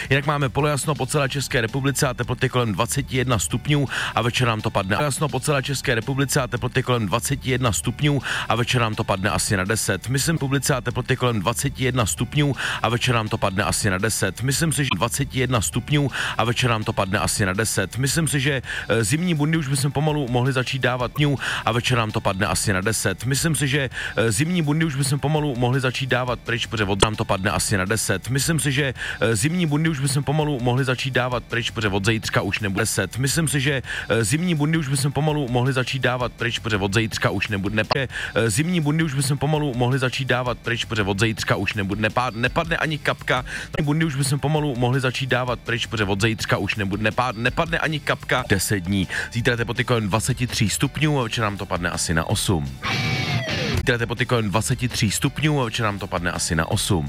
Jinak máme polojasno po celé České republice a teploty kolem 21 stupňů a večer nám to padne. Polojasno po celé České republice a teploty kolem 21 stupňů a večer nám to padne asi na 10. Myslím publice a teploty kolem 21 stupňů a večer nám to padne asi na 10. Myslím si, že 21 stupňů a večer nám to padne asi na 10. Myslím si, že zimní bundy už bychom pomalu mohli začít dávat dňů a večer nám to padne asi na 10. Myslím si, že zimní bundy už bychom pomalu mohli začít dávat pryč, protože od nám to padne asi na 10. Myslím si, že zimní bundy už bychom pomalu mohli začít dávat pryč, protože od zítřka už nebude 10. Myslím si, že zimní bundy už bychom pomalu mohli začít dávat pryč, protože od zítřka už nebude. Zimní bundy už bychom pomalu mohli začít dávat pryč, protože od zítřka už nebude. Nepadne ani kapka. Bundy už bychom pomalu mohli začít dávat pryč, protože od zítřka už nebude. Nepadne ani kapka. 10 dní. Zítra teploty kolem 23 stupňů a večer nám to padne asi na 8. Zítra teploty kolem 23 stupňů a večer nám to padne asi na 8.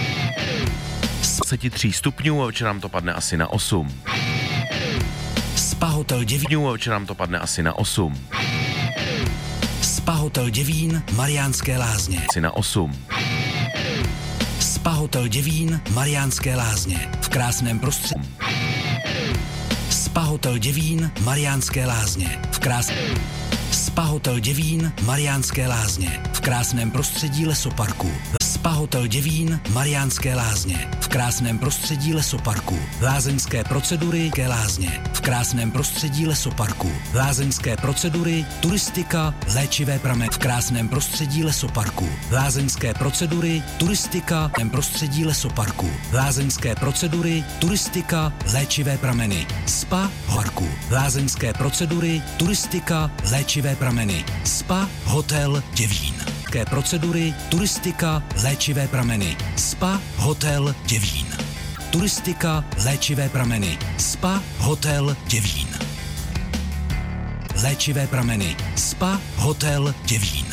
23 stupňů a večer nám to padne asi na 8. Spa Hotel Děvín a večer nám to padne asi na 8. Spa Hotel Děvín, Mariánské Lázně. Asi na 8. Spa Hotel Děvín, Mariánské Lázně. V krásném prostředí. Spa Hotel Děvín, Mariánské Lázně. Spa Hotel Děvín, Mariánské Lázně. V krásném prostředí lesoparku. Spa Hotel Děvín, Mariánské Lázně. V krásném prostředí lesoparku. Lázeňské procedury ke lázně. V krásném prostředí lesoparku. Lázeňské procedury, turistika, léčivé prameny. V krásném prostředí lesoparku. Lázeňské procedury, turistika, v prostředí lesoparku. Lázeňské procedury, turistika, léčivé prameny. Spa Parku. Lázeňské procedury, turistika, léčivé prameny. Spa Hotel Děvín. Procedury, turistika, léčivé prameny. Spa Hotel Děvín. Turistika, léčivé prameny. Spa Hotel Děvín. Léčivé prameny. Spa Hotel Děvín.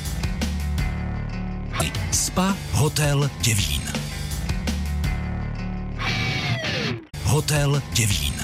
Spa Hotel Děvín. Hotel Děvín.